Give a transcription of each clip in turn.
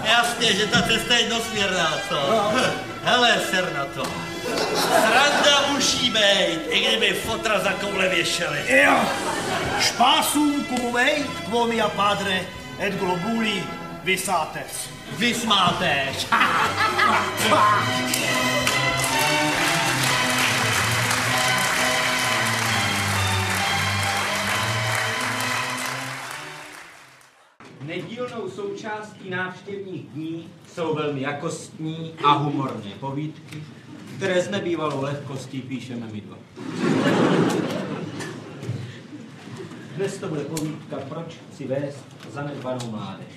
Jasně, že ta cesta je jednosměrná, co? Hele, ser na to. Sranda musí být, i kdyby fotra za koule věšeli. Jo, spásum cum veit, quo mia padre et globuli visates. Vysmáteš. Nedílnou součástí návštěvních dní jsou velmi jakostní a humorné povídky, které s nebývalou lehkostí píšeme my dva. Dnes to bude povídka Proč chci vést zanedbanou mládež.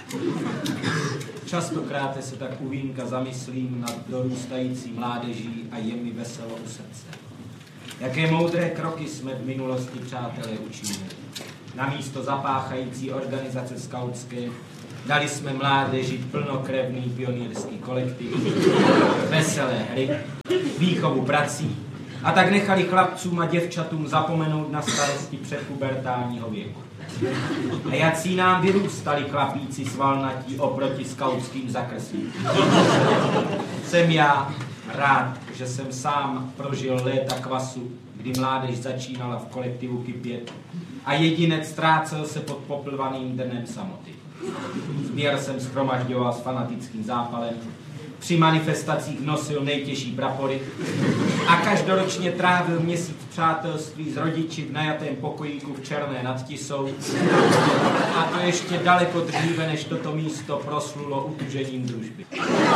Častokrát se tak u vínka zamyslím nad dorůstající mládeží a je mi veselo u srdce. Jaké moudré kroky jsme v minulosti, přátelé, učinili. Namísto zapáchající organizace skautské dali jsme mládeži plnokrevný pionýrský kolektiv, veselé hry, výchovu prací a tak nechali chlapcům a děvčatům zapomenout na starosti předpubertálního věku. A jací nám vyrůstali chlapíci svalnatí oproti skautským zakrslím. Jsem já rád, že jsem sám prožil léta kvasu, kdy mládež začínala v kolektivu kypět a jedinec ztrácel se pod poplvaným drnem samoty. Sběr jsem shromažďoval s fanatickým zápalem, při manifestacích nosil nejtěžší prapory a každoročně trávil měsíc přátelství s rodiči v najatém pokojíku v Černé nad Tisou. A to ještě daleko dříve, než toto místo proslulo utužením družby.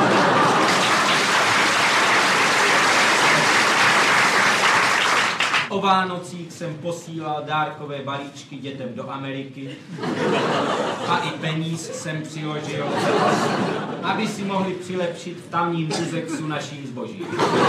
O Vánocích jsem posílal dárkové balíčky dětem do Ameriky a i peníz jsem přiložil, aby si mohli přilepšit v tamním Uzexu naším zbožím.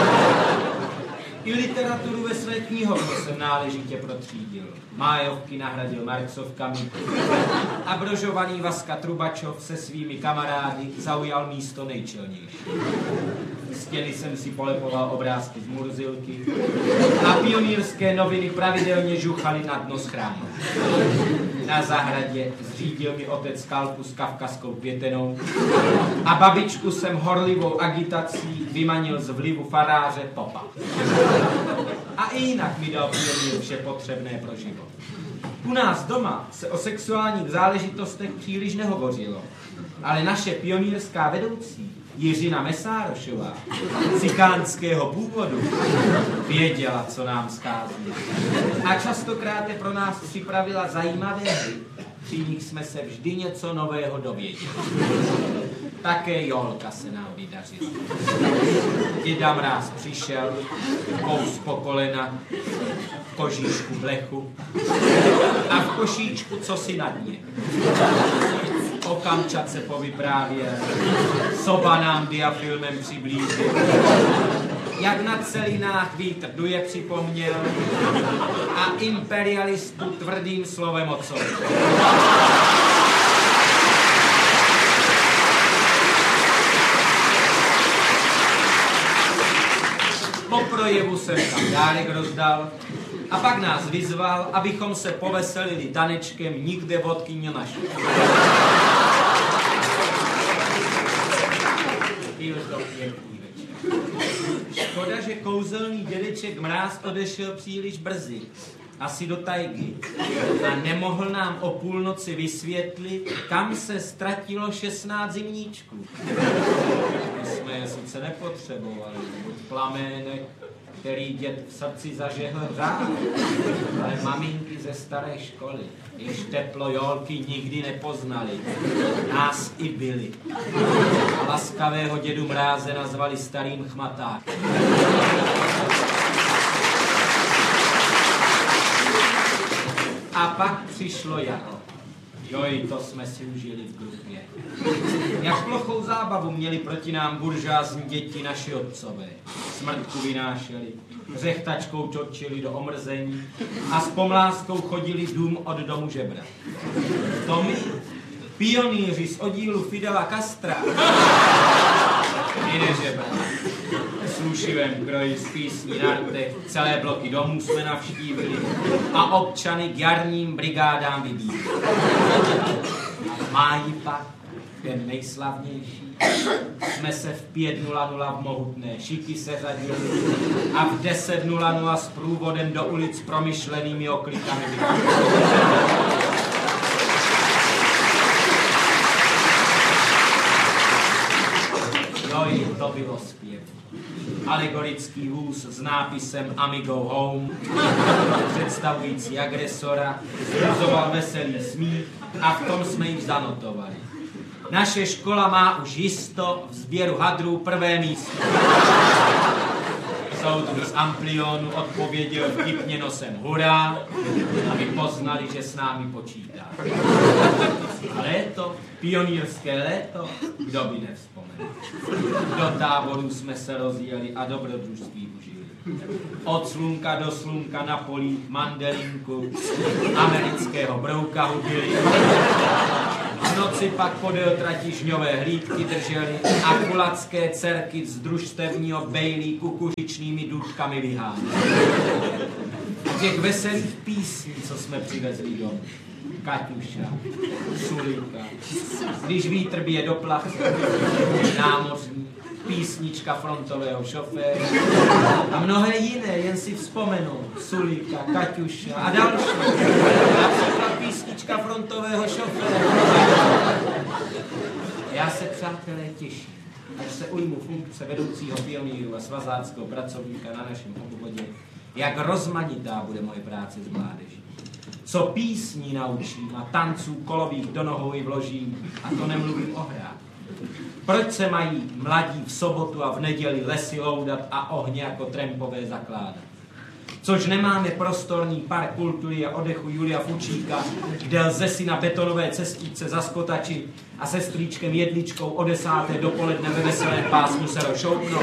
I literaturu ve své knihovně jsem náležitě protřídil. Májovky nahradil Marksovkami a brožovaný Vaska Trubačov se svými kamarády zaujal místo nejčelnější. Stěny jsem si polepoval obrázky z Murzilky a pionýrské noviny pravidelně žuchaly na dno schránu. Na zahradě zřídil mi otec skalpu s kavkazskou květenou a babičku jsem horlivou agitací vymanil z vlivu faráře Popa. A i jinak mi dal pionýr vše potřebné pro život. U nás doma se o sexuálních záležitostech příliš nehovořilo, ale naše pionýrská vedoucí Jiřina Mesárošová, cikánského původu, věděla, co nám schází. A častokrát pro nás připravila zajímavé hry, při nich jsme se vždy něco nového dověděli. Také Jolka se nám vydařila. Děda Mráz přišel, kous po kolena, v kožíšku blechu a v košíčku cosi na dně. O Kamčatce povyprávěl, soba nám diafilmem přiblížil, jak na celinách vítr duje připomněl a imperialistu tvrdým slovem odsoudil. Po projevu jsem tam dárek rozdal a pak nás vyzval, abychom se poveselili tanečkem Nikde vodky nenašli. Byl to pěkný večer. Škoda, že kouzelný dědeček Mráz odešel příliš brzy, asi do tajgy, a nemohl nám o půlnoci vysvětlit, kam se ztratilo 16 zimníčků. My jsme je sice nepotřebovali, buď plamének, který děd v srdci zažehl řád, ale maminky ze staré školy, jež teplo Jolky nikdy nepoznali, nás i byli. A laskavého dědu Mráze nazvali starým chmatákem. A pak přišlo jaro. Joj, to jsme si užili v grupě. Jak plochou zábavu měli proti nám buržázní děti naši otcové. Smrtku vynášeli, řechtačkou točili do omrzení a s pomláskou chodili dům od domu žebrat. To my, pionýři z oddílu Fidela Castra, my nežebrat. Slušivém kroji z písní na rtech, celé bloky domů jsme navštívili a občany k jarním brigádám vybídli. A v máji pak Víkend nejslavnější. Jsme se v 5:00 v mohutné Šiky seřadili a v 10:00 s průvodem do ulic promyšlenými oklikami Joj, to bylo zpěv. Alegorický vůz s nápisem Amigo Home, představující agresora, zrazoval veselý smích a v tom jsme již zanotovali. Naše škola má už jisto v sběru hadrů 1. místo. Soudruh z Amplionu odpověděl vtipně nosem hurá, aby poznali, že s námi počítá. A léto, pionýrské léto, kdo by nevzpomenul. Do táborů jsme se rozjeli a dobrodružství užili. Od slunka do slunka na polích mandelinku, amerického brouka hubili. V noci pak podél trati žňové hlídky drželi a kulacké dcerky z družstevního bejlí kukuřičnými důdkami vyháněli. Těch veselých písní, co jsme přivezli domů. Kaťuša, Sulíka, Když vítr bije do plachy, Námořník, Písnička frontového šoféra a mnohé jiné, jen si vzpomenu. Sulíka, Kaťuša a další. Například Písnička frontového šoféra. Já se, přátelé, těším, až se ujmu funkce vedoucího pionýru a svazáckého pracovníka na našem obvodě, jak rozmanitá bude moje práce s mládeží. Co písní naučím a tanců kolových do nohou i vložím, a to nemluvím o hrách. Proč se mají mladí v sobotu a v neděli lesy loudat a ohně jako trampové zakládat? Což nemáme prostorný park kultury a oddechu Julia Fučíka, kde lze si na betonové cestičce zaskotačit a se strýčkem Jedličkou o 10. dopoledne ve veselém pásmu se rozšoupnout.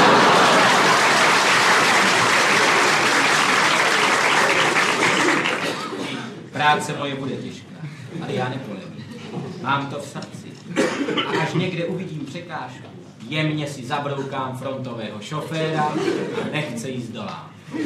Práce moje bude těžká, ale já nepolevím. Mám to v srdci. A až někde uvidím překážku, jemně si zabroukám frontového šoféra a nechce jíst dolám.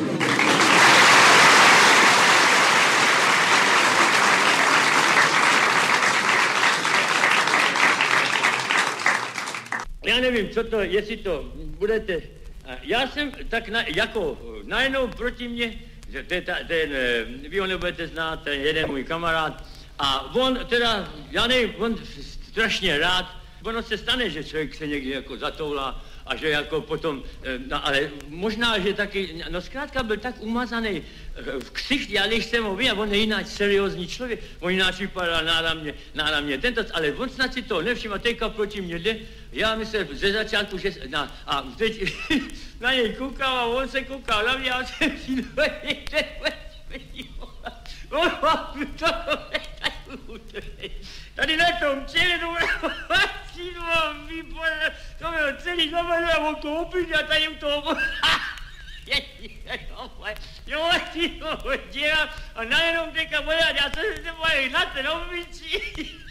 Já nevím, co to, jestli to budete... Já jsem tak najednou proti mně, vy ho nebudete znát, ten jeden můj kamarád, a on teda, já nevím, on strašně rád, ono se stane, že člověk se někdy jako zatoulá a že jako potom, no ale možná, že taky, no zkrátka byl tak umazaný v ksicht, já když jsem ho viděl, on je jináč seriózní člověk, on jináč vypadá náramně tento, ale on snad si to nevšim a teďka proti mě jde, já myslím ze začátku, že, a teď na něj koukám a on se koukal na mě a jsem si tady na tom čeledu to bylo celý kameru a on to opět a tady u toho jo, ty ho dělám a najednou teďka já jsem se moje na ten obličí